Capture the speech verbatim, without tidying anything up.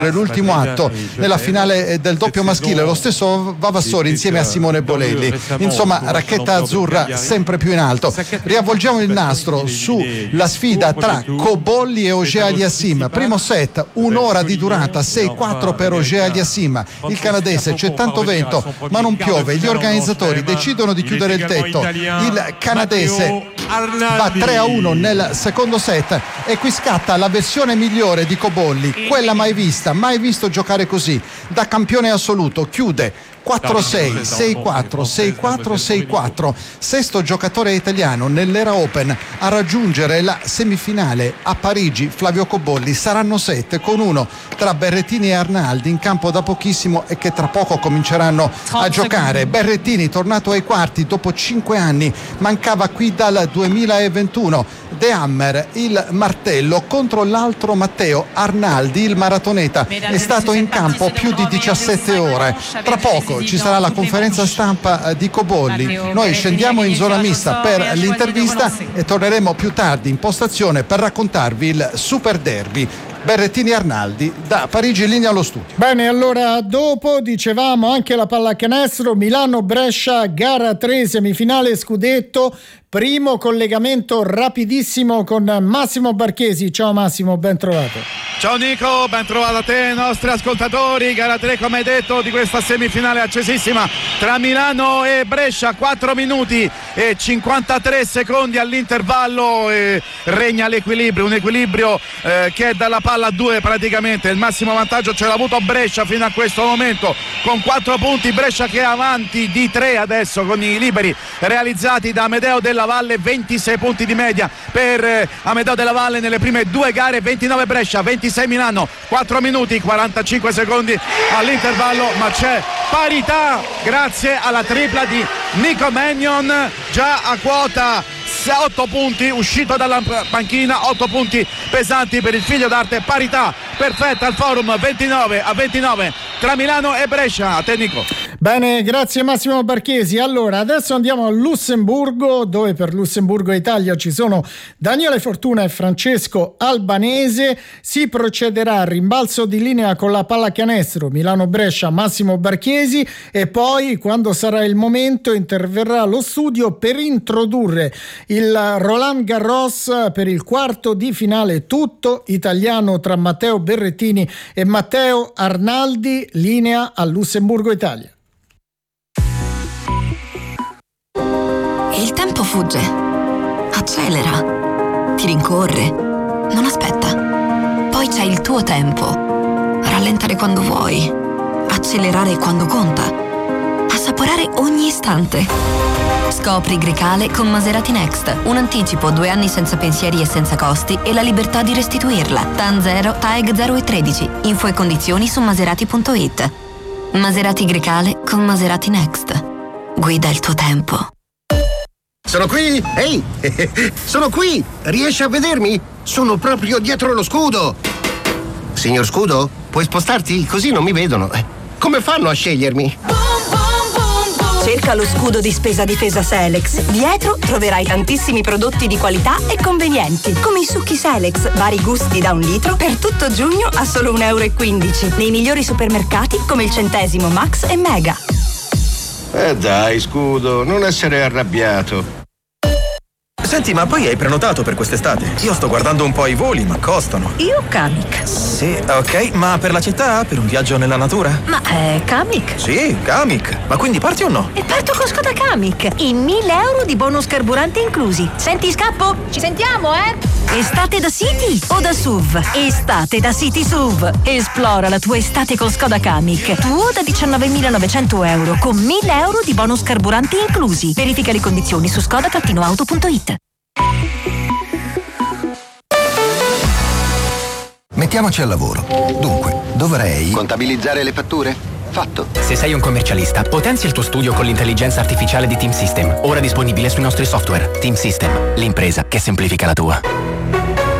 l'ultimo atto nella finale del doppio maschile, lo stesso Vavassori insieme a Simone Bolelli. Insomma, racchetta azzurra sempre più in alto. Riavvolgiamo il nastro sulla sfida tra Cobolli e Auger Aliassime. Primo set, un'ora di durata, sei quattro per Auger Aliassime. Il canadese, c'è tanto vento ma non piove, gli organizzatori decidono di chiudere il tetto. Il canadese va tre a uno nel secondo set e qui scatta la versione migliore di Cobolli, quella mai vista, mai visto giocare così, da campione assoluto. Chiude quattro sei, sei quattro, sei quattro, sei quattro, sesto giocatore italiano nell'era Open a raggiungere la semifinale a Parigi. Flavio Cobolli. Saranno sette, con uno tra Berrettini e Arnaldi in campo da pochissimo e che tra poco cominceranno a giocare. Berrettini tornato ai quarti dopo cinque anni, mancava qui dal duemilaventuno. De Hammer, il martello contro l'altro Matteo Arnaldi, il maratoneta, è stato in campo più di diciassette ore. Tra poco ci sarà la conferenza stampa di Cobolli. Noi scendiamo in zona mista per l'intervista e torneremo più tardi in postazione per raccontarvi il Super Derby. Berrettini Arnaldi da Parigi, in linea allo studio. Bene, allora dopo dicevamo anche la pallacanestro, Milano-Brescia, gara tre, semifinale scudetto. Primo collegamento rapidissimo con Massimo Barchesi. Ciao Massimo, ben trovato. Ciao Nico, ben trovato a te, nostri ascoltatori. Gara tre, come hai detto, di questa semifinale accesissima tra Milano e Brescia. quattro minuti e cinquantatré secondi all'intervallo e regna l'equilibrio, un equilibrio eh, che è dalla palla a due praticamente. Il massimo vantaggio ce l'ha avuto Brescia fino a questo momento con quattro punti. Brescia che è avanti di tre adesso con i liberi realizzati da Amedeo Della Valle, ventisei punti di media per eh, Amedeo Della Valle nelle prime due gare, ventinove Brescia, ventisei Milano. Quattro minuti quarantacinque secondi all'intervallo, ma c'è parità grazie alla tripla di Nico Mannion, già a quota otto punti, uscito dalla panchina, otto punti pesanti per il figlio d'arte. Parità perfetta al forum, ventinove a ventinove tra Milano e Brescia. A te Nico. Bene, grazie Massimo Barchesi. Allora adesso andiamo a Lussemburgo, dove per Lussemburgo Italia ci sono Daniele Fortuna e Francesco Albanese. Si procederà al rimbalzo di linea con la pallacanestro Milano-Brescia, Massimo Barchesi, e poi quando sarà il momento interverrà lo studio per introdurre il Roland Garros per il quarto di finale tutto italiano tra Matteo Berrettini e Matteo Arnaldi. Linea a Lussemburgo Italia. Il tempo fugge, accelera, ti rincorre, non aspetta. Poi c'è il tuo tempo. Rallentare quando vuoi, accelerare quando conta, assaporare ogni istante. Scopri Grecale con Maserati Next. Un anticipo, due anni senza pensieri e senza costi e la libertà di restituirla. T A N zero, T A E G zero e tredici. Info e condizioni su maserati punto it. Maserati Grecale con Maserati Next. Guida il tuo tempo. Sono qui! Ehi! Sono qui! Riesci a vedermi? Sono proprio dietro lo scudo! Signor Scudo, puoi spostarti? Così non mi vedono. Come fanno a scegliermi? Cerca lo scudo di spesa difesa Selex. Dietro troverai tantissimi prodotti di qualità e convenienti, come i succhi Selex, vari gusti da un litro, per tutto giugno a solo un euro e quindici, nei migliori supermercati come il Centesimo, Max e Mega. Eh dai, Scudo, non essere arrabbiato. Senti, ma poi hai prenotato per quest'estate? Io sto guardando un po' i voli, ma costano. Io Kamiq. Sì, ok, ma per la città? Per un viaggio nella natura? Ma è Kamiq? Sì, Kamiq. Ma quindi parti o no? E parto con Skoda Kamiq. I mille euro di bonus carburante inclusi. Senti, scappo? Ci sentiamo, eh? Estate da City o da S U V? Estate da City S U V. Esplora la tua estate con Skoda Kamiq. Tuo da diciannovemilanovecento euro con mille euro di bonus carburanti inclusi. Verifica le condizioni su skoda auto punto it. Mettiamoci al lavoro. Dunque, dovrei contabilizzare le fatture? Fatto. Se sei un commercialista, potenzia il tuo studio con l'intelligenza artificiale di Team System, ora disponibile sui nostri software. Team System, l'impresa che semplifica la tua.